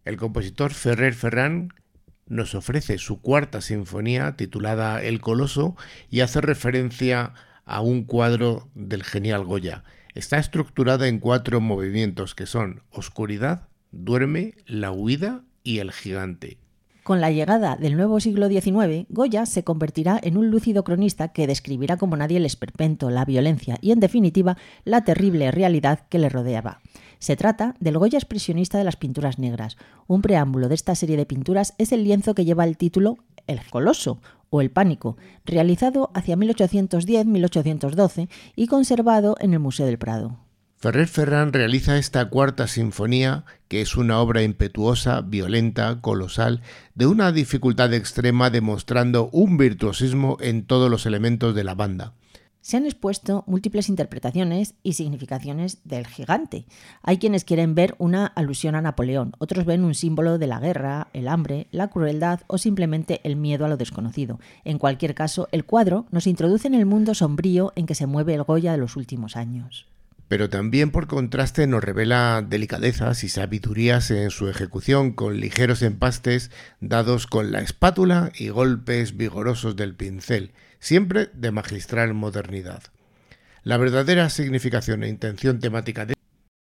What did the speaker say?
El compositor Ferrer Ferran nos ofrece su cuarta sinfonía titulada El Coloso y hace referencia a un cuadro del genial Goya. Está estructurada en 4 movimientos que son Oscuridad, Duerme, La Huida y El Gigante. Con la llegada del nuevo siglo XIX, Goya se convertirá en un lúcido cronista que describirá como nadie el esperpento, la violencia y, en definitiva, la terrible realidad que le rodeaba. Se trata del Goya expresionista de las pinturas negras. Un preámbulo de esta serie de pinturas es el lienzo que lleva el título El Coloso o El Pánico, realizado hacia 1810-1812 y conservado en el Museo del Prado. Ferrer Ferran realiza esta cuarta sinfonía, que es una obra impetuosa, violenta, colosal, de una dificultad extrema, demostrando un virtuosismo en todos los elementos de la banda. Se han expuesto múltiples interpretaciones y significaciones del gigante. Hay quienes quieren ver una alusión a Napoleón, otros ven un símbolo de la guerra, el hambre, la crueldad o simplemente el miedo a lo desconocido. En cualquier caso, el cuadro nos introduce en el mundo sombrío en que se mueve el Goya de los últimos años. Pero también, por contraste, nos revela delicadezas y sabidurías en su ejecución, con ligeros empastes dados con la espátula y golpes vigorosos del pincel, siempre de magistral modernidad. La verdadera significación e intención temática de